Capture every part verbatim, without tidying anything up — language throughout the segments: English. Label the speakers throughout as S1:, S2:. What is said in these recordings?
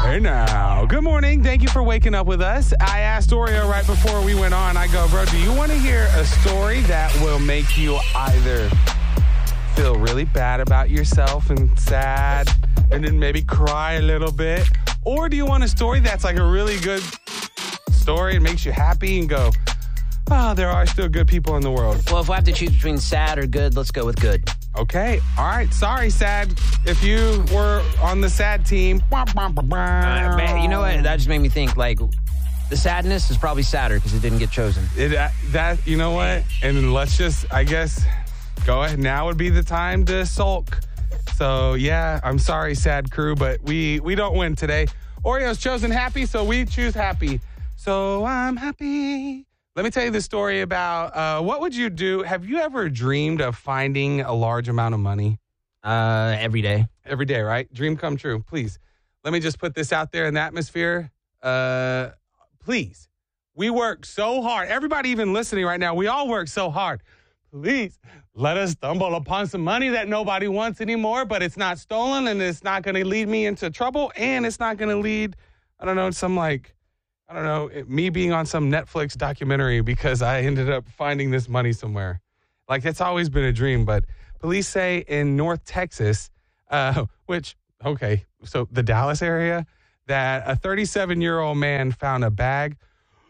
S1: Hey now. Good morning. Thank you for waking up with us. I asked Oreo right before we went on, I go, bro, do you want to hear a story that will make you either feel really bad about yourself and sad and then maybe cry a little bit? Or do you want a story that's like a really good story and makes you happy and go, oh, there are still good people in the world?
S2: Well, if we have to choose between sad or good, let's go with good.
S1: Okay. All right. Sorry, sad. If you were on the sad team. Uh,
S2: man, you know what? That just made me think, like, the sadness is probably sadder because it didn't get chosen.
S1: It, uh, that, you know what? And let's just, I guess, go ahead. Now would be the time to sulk. So, yeah, I'm sorry, sad crew, but we, we don't win today. Oreo's chosen happy, so we choose happy. So I'm happy. Let me tell you the story about uh, what would you do? Have you ever dreamed of finding a large amount of money?
S2: Uh, every day.
S1: Every day, right? Dream come true. Please. Let me just put this out there in the atmosphere. Uh, please. We work so hard. Everybody even listening right now, we all work so hard. Please let us stumble upon some money that nobody wants anymore, but it's not stolen and it's not going to lead me into trouble and it's not going to lead, I don't know, some like, I don't know, it, me being on some Netflix documentary because I ended up finding this money somewhere. Like, it's always been a dream, but police say in North Texas, uh, which, okay, so the Dallas area, that a thirty-seven-year-old man found a bag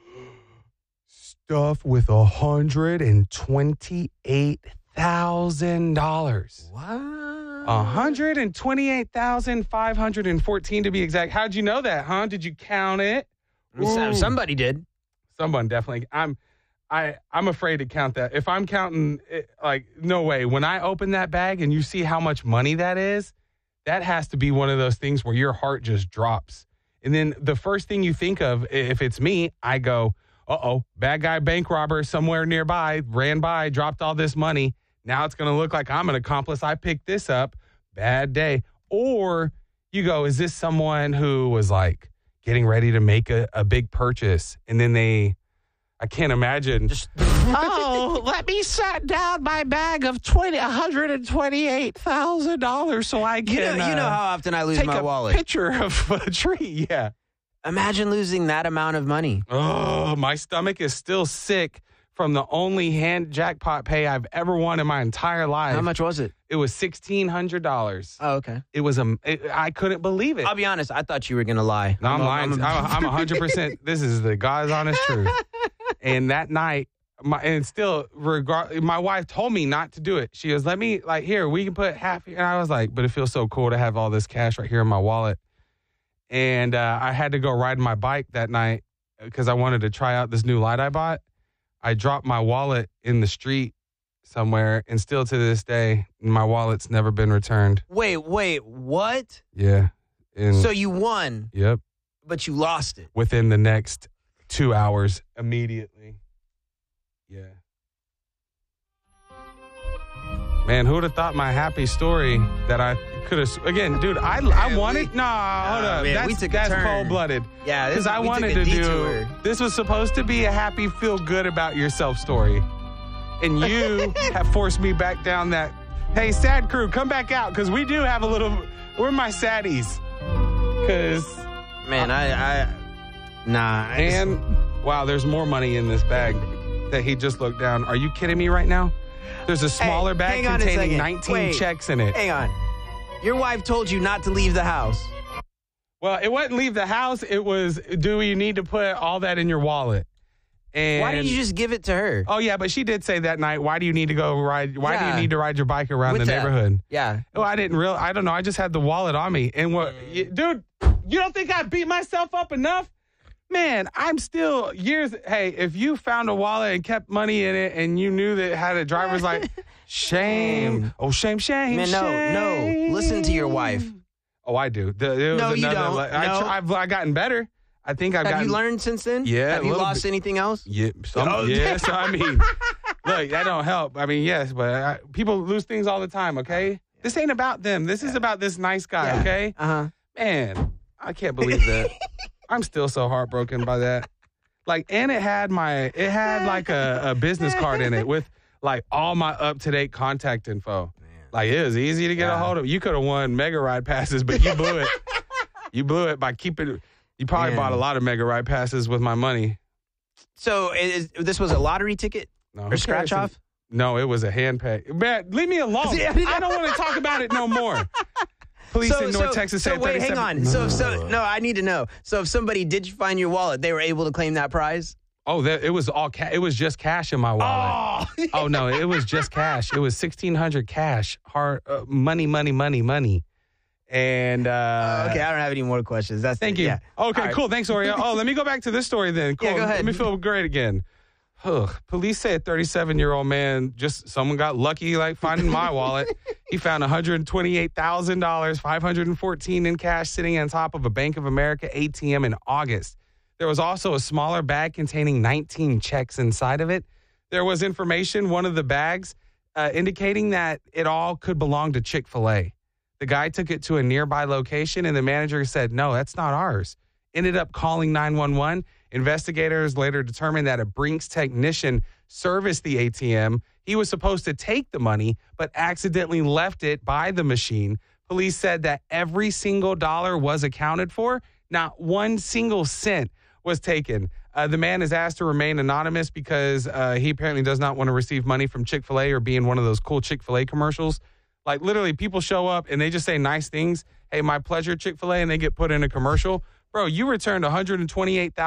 S1: stuffed with one hundred twenty-eight thousand dollars.
S2: What?
S1: one hundred twenty-eight thousand five hundred fourteen to be exact. How'd you know that, huh? Did you count it?
S2: Ooh. Somebody did.
S1: Someone definitely. I'm I, I'm afraid to count that. If I'm counting, it, like, no way. When I open that bag and you see how much money that is, that has to be one of those things where your heart just drops. And then the first thing you think of, if it's me, I go, uh-oh, bad guy bank robber somewhere nearby, ran by, dropped all this money. Now it's going to look like I'm an accomplice. I picked this up. Bad day. Or you go, is this someone who was like getting ready to make a, a big purchase? And then they, I can't imagine. Just, oh, let me set down my bag of twenty, one hundred twenty-eight thousand dollars so I can
S2: You know, you know
S1: uh,
S2: how often I lose
S1: take
S2: my
S1: a
S2: wallet.
S1: picture of a tree. Yeah.
S2: Imagine losing that amount of money.
S1: Oh, my stomach is still sick from the only hand jackpot pay I've ever won in my entire life.
S2: How much was it?
S1: It was sixteen hundred dollars.
S2: Oh, okay.
S1: It was a. It, I couldn't believe it.
S2: I'll be honest. I thought you were going to lie.
S1: No, I'm,
S2: I'm
S1: lying.
S2: a,
S1: I'm, I'm one hundred percent. This is the God's honest truth. And that night, my, and still, regard, my wife told me not to do it. She goes, let me, like, here, we can put half here. And I was like, but it feels so cool to have all this cash right here in my wallet. And uh, I had to go ride my bike that night because I wanted to try out this new light I bought. I dropped my wallet in the street somewhere, and still to this day, my wallet's never been returned.
S2: Wait, wait, what?
S1: Yeah. And,
S2: So you won,
S1: yep.
S2: but you lost it.
S1: Within the next two hours, immediately. Yeah. Man, who would have thought my happy story that I could have... Again, dude, I, I wanted...
S2: We,
S1: nah, hold
S2: uh,
S1: up.
S2: man,
S1: that's
S2: we took a
S1: that's
S2: turn.
S1: cold-blooded.
S2: Yeah,
S1: Because I
S2: we
S1: wanted
S2: took a
S1: to
S2: detour.
S1: do... This was supposed to be a happy, feel-good about yourself story. And you have forced me back down that... Hey, sad crew, come back out, because we do have a little... We're my saddies. Because...
S2: Man, I... I nah. I just,
S1: And... Wow, there's more money in this bag that he just looked down. Are you kidding me right now? There's a smaller
S2: Hey,
S1: bag
S2: hang on a
S1: containing
S2: second.
S1: nineteen
S2: Wait,
S1: checks in it.
S2: Hang on. Your wife told you not to leave the house.
S1: Well, it wasn't leave the house. It was, do you need to put all that in your wallet? And
S2: Why didn't you just give it to her?
S1: Oh, yeah, but she did say that night, why do you need to go ride, why do
S2: Yeah.
S1: you need to ride your bike around
S2: With
S1: the
S2: that.
S1: neighborhood?
S2: Yeah.
S1: Oh, I didn't real. I don't know. I just had the wallet on me. And what, you, dude, you don't think I beat myself up enough? Man, I'm still years. Hey, if you found a wallet and kept money in it and you knew that it had a driver's like, shame. Oh, shame, shame,
S2: Man, no,
S1: shame.
S2: no. Listen to your wife.
S1: Oh, I do. The, it was
S2: No, you
S1: another,
S2: don't.
S1: like, I,
S2: No.
S1: tr- I've, I've gotten better. I think I've
S2: Have
S1: gotten.
S2: you learned since then?
S1: Yeah,
S2: Have
S1: a
S2: you
S1: little
S2: lost
S1: bit.
S2: anything else?
S1: Yeah, some,
S2: Oh.
S1: yes. I mean, look, that don't help. I mean, yes, but I, people lose things all the time. Okay, this ain't about them. This is about this nice guy.
S2: Yeah.
S1: Okay,
S2: Uh-huh.
S1: man, I can't believe that. I'm still so heartbroken by that. Like, and it had my, it had like a, a business card in it with like all my up to date contact info. Like, it was easy to get
S2: Yeah.
S1: a hold of. You could have won mega ride passes, but you blew it. You blew it by keeping. You probably
S2: Man.
S1: bought a lot of Mega Ride passes with my money.
S2: So is, this was a lottery ticket
S1: No,
S2: or
S1: who
S2: scratch
S1: cares?
S2: off?
S1: No, it was a hand pay. Man, leave me alone.
S2: See, I
S1: I,
S2: mean-
S1: don't want to talk about it no more. Police in North Texas
S2: so
S1: say
S2: wait, hang
S1: thirty-seven
S2: on. So, if so no, I need to know. So, if somebody did find your wallet, they were able to claim that prize.
S1: Oh, that, it was all. Ca- it was just cash in my wallet.
S2: Oh,
S1: Oh no, it was just cash. It was sixteen hundred cash, hard uh, money, money, money, money. And uh,
S2: okay. I don't have any more questions. That's
S1: thank you.
S2: Yeah.
S1: Okay,
S2: All right.
S1: cool. Thanks, Oreo. Oh, let me go back to this story then. Cool.
S2: Yeah, go ahead.
S1: Let me feel great again. Ugh. Police say a thirty-seven-year-old man just someone got lucky, like finding my wallet. He found one hundred twenty-eight thousand dollars, five hundred fourteen in cash, sitting on top of a Bank of America A T M in August. There was also a smaller bag containing nineteen checks inside of it. There was information, one of the bags, uh, indicating that it all could belong to Chick-fil-A. The guy took it to a nearby location, and the manager said, no, that's not ours. Ended up calling nine one one. Investigators later determined that a Brinks technician serviced the A T M. He was supposed to take the money, but accidentally left it by the machine. Police said that every single dollar was accounted for. Not one single cent was taken. Uh, the man is asked to remain anonymous because uh, he apparently does not want to receive money from Chick-fil-A or be in one of those cool Chick-fil-A commercials. Like, literally, people show up and they just say nice things. Hey, my pleasure, Chick-fil-A, and they get put in a commercial. Bro, you returned one hundred twenty-eight thousand dollars.